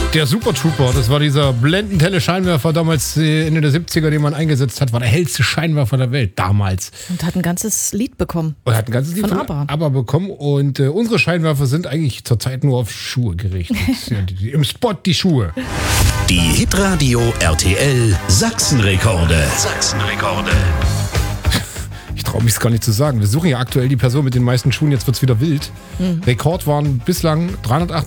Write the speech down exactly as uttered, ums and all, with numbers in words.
Der Super Trooper, das war dieser blendend helle Scheinwerfer damals Ende der siebziger, den man eingesetzt hat, war der hellste Scheinwerfer der Welt damals. Und hat ein ganzes Lied bekommen. Und hat ein ganzes Lied von von ABBA. ABBA bekommen. Und äh, unsere Scheinwerfer sind eigentlich zurzeit nur auf Schuhe gerichtet. Ja, die, die, im Spot die Schuhe. Die Hitradio R T L Sachsenrekorde. Sachsenrekorde. Ich traue mich es gar nicht zu sagen. Wir suchen ja aktuell die Person mit den meisten Schuhen. Jetzt wird es wieder wild. Mhm. Rekord waren bislang dreihundertachtzig